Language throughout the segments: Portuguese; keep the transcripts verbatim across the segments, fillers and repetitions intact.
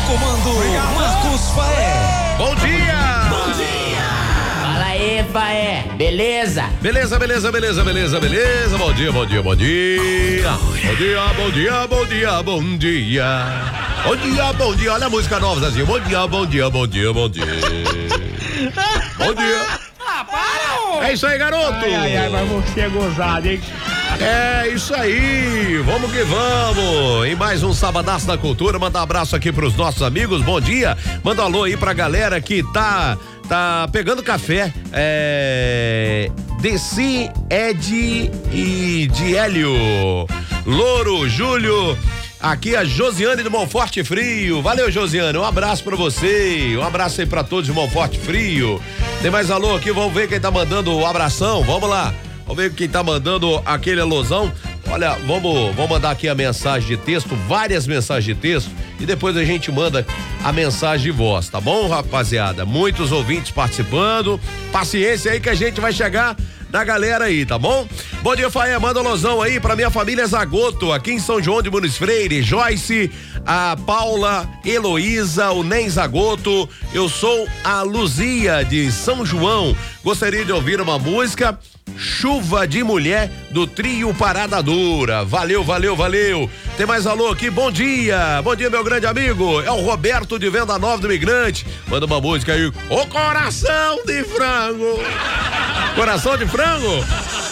comando, Obrigado. Marcos Faé. Bom dia! Bom dia! Fala aí, Faé. Beleza? Beleza, beleza, beleza, beleza, beleza. Bom dia, bom dia, bom dia. Bom dia, bom dia, bom dia, bom dia. Bom dia, bom dia. Olha a música nova, Zazinho. Bom dia, bom dia, bom dia, bom dia. Bom dia. Ah, para, ô. É isso aí, garoto. Ai, ai, ai, mas você é gozado, hein? É isso aí, vamos que vamos. Em mais um Sabadaço da Cultura, manda um abraço aqui pros nossos amigos, bom dia. Manda um alô aí pra galera que tá tá pegando café. É Desi, Ed e Diélio, Louro, Júlio. Aqui a Josiane do Monforte Frio. Valeu, Josiane. Um abraço pra você. Um abraço aí pra todos de Monforte Frio. Tem mais alô aqui, vamos ver quem tá mandando o abração. Vamos lá. Vamos ver quem tá mandando aquele alusão. Olha, vamos, vamos mandar aqui a mensagem de texto, várias mensagens de texto, e depois a gente manda a mensagem de voz, tá bom, rapaziada? Muitos ouvintes participando. Paciência aí que a gente vai chegar da galera aí, tá bom? Bom dia, Faé, manda um alusão aí pra minha família Zagoto, aqui em São João de Muniz Freire, Joyce, a Paula, Heloísa, o Nen Zagoto, eu sou a Luzia de São João, gostaria de ouvir uma música, Chuva de Mulher, do trio Parada Dura. Valeu, valeu, valeu. Tem mais alô aqui, bom dia. Bom dia, meu grande amigo. É o Roberto de Venda Nova do Imigrante. Manda uma música aí. O Coração de Frango. Coração de Frango?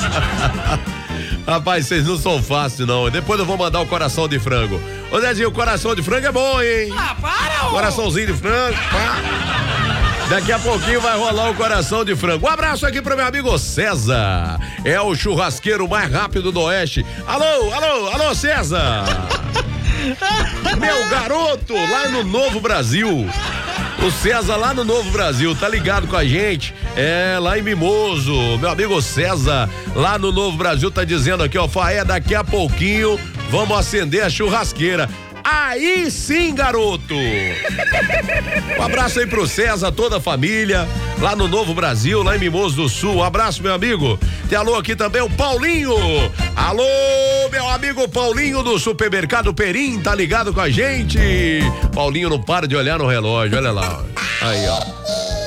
Rapaz, vocês não são fáceis, não. Depois eu vou mandar o Coração de Frango. Ô, Zezinho, o Coração de Frango é bom, hein? Ah, para, ô. Coraçãozinho de frango, pá. Daqui a pouquinho vai rolar o Coração de Frango. Um abraço aqui pro meu amigo César. É o churrasqueiro mais rápido do Oeste. Alô, alô, alô, César. Meu garoto, lá no Novo Brasil. O César lá no Novo Brasil, tá ligado com a gente? É, lá em Mimoso. Meu amigo César, lá no Novo Brasil, tá dizendo aqui, ó, Faé, daqui a pouquinho vamos acender a churrasqueira. Aí sim, garoto! Um abraço aí pro César, toda a família, lá no Novo Brasil, lá em Mimoso do Sul. Um abraço, meu amigo. Tem alô aqui também o Paulinho. Alô, meu amigo Paulinho do Supermercado Perim, tá ligado com a gente? Paulinho não para de olhar no relógio, olha lá. Aí, ó.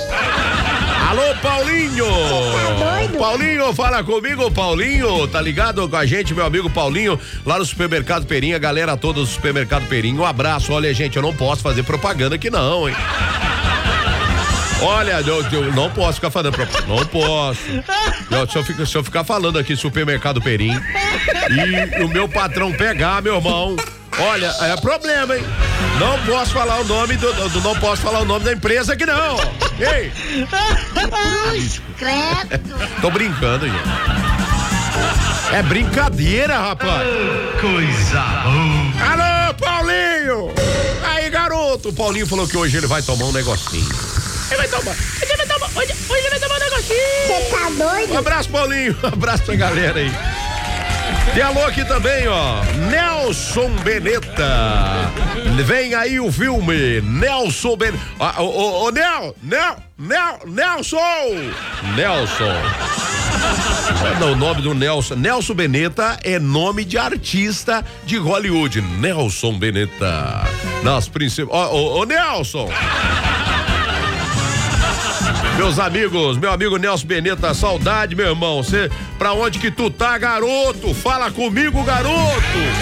Alô, Paulinho! Paulinho, fala comigo, Paulinho, tá ligado com a gente, meu amigo Paulinho, lá no Supermercado Perim, a galera toda do Supermercado Perim, um abraço. Olha, gente, eu não posso fazer propaganda aqui não, hein? Olha, eu, eu não posso ficar falando propaganda, não posso. Eu, se, eu ficar, se eu ficar falando aqui Supermercado Perim e o meu patrão pegar, meu irmão, olha, é problema, hein? Não posso falar o nome do, do não posso falar o nome da empresa aqui não. Ei! Cruz, credo. Tô brincando, gente. É brincadeira, rapaz. Coisa boa. Alô, Paulinho! Aí, garoto, o Paulinho falou que hoje ele vai tomar um negocinho. Ele vai tomar. Ele vai tomar. Hoje, hoje ele vai tomar um negocinho. Você tá doido? Um abraço, Paulinho. Um abraço pra galera aí. Tem alô aqui também, ó, Nelson Beneta. Vem aí o filme Nelson Beneta. Ô, ô, ô, Nel, Nel, Nel, Nelson! Nelson. Não, o nome do Nelson. Nelson Beneta é nome de artista de Hollywood. Nelson Beneta. Nas principais. Ô, ô, ô, Nelson! Meus amigos, meu amigo Nelson Beneta, saudade, meu irmão. Cê, pra onde que tu tá, garoto? Fala comigo, garoto.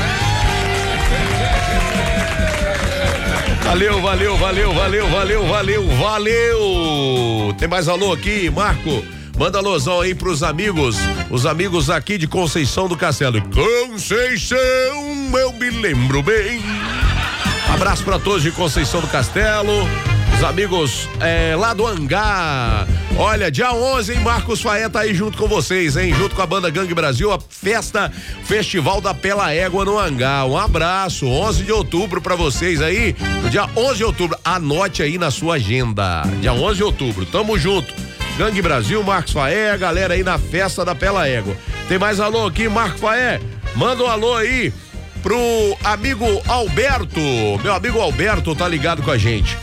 Valeu, valeu, valeu, valeu, valeu, valeu, valeu. Tem mais alô aqui, Marco? Manda alôzão aí pros amigos, os amigos aqui de Conceição do Castelo. Conceição, eu me lembro bem. Abraço pra todos de Conceição do Castelo. Os amigos é, lá do Hangar. Olha, dia onze, hein, Marcos Faé tá aí junto com vocês, hein? Junto com a banda Gangue Brasil, a festa Festival da Pela Égua no Hangar. Um abraço, onze de outubro pra vocês aí. No dia onze de outubro, anote aí na sua agenda. Dia onze de outubro, tamo junto. Gangue Brasil, Marcos Faé, a galera aí na festa da Pela Égua. Tem mais alô aqui, Marcos Faé? Manda um alô aí pro amigo Alberto. Meu amigo Alberto tá ligado com a gente.